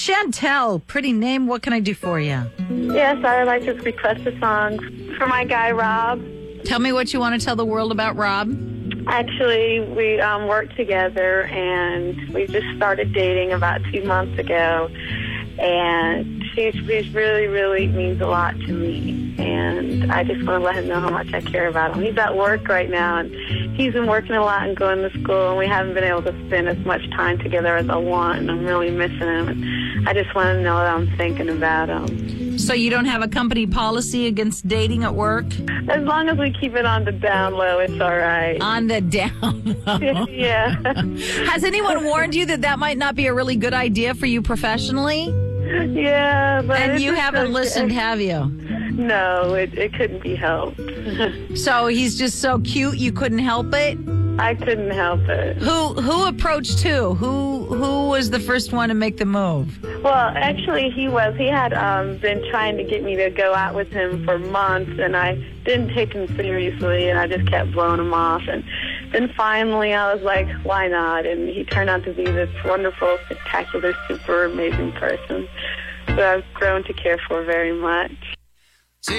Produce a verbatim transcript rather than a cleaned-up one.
Chantel, pretty name. What can I do for you? Yes, I would like to request a song for my guy, Rob. Tell me what you want to tell the world about Rob. Actually, we um, worked together, and we just started dating about two months ago. And she's, she's really, really means a lot to me. And I just want to let him know how much I care about him. He's at work right now, and he's been working a lot and going to school, and we haven't been able to spend as much time together as I want, and I'm really missing him. And I just want to know that I'm thinking about him. So you don't have a company policy against dating at work? As long as we keep it on the down low, it's all right. On the down low. Yeah. Has anyone warned you that that might not be a really good idea for you professionally? Yeah. But and it's you haven't okay. listened, have you? No, it, it couldn't be helped. So he's just so cute you couldn't help it? I couldn't help it. Who who approached who? Who who was the first one to make the move? Well, actually, he was. He had um, been trying to get me to go out with him for months, and I didn't take him seriously, and I just kept blowing him off. And then finally, I was like, why not? And he turned out to be this wonderful, spectacular, super amazing person that I've grown to care for very much.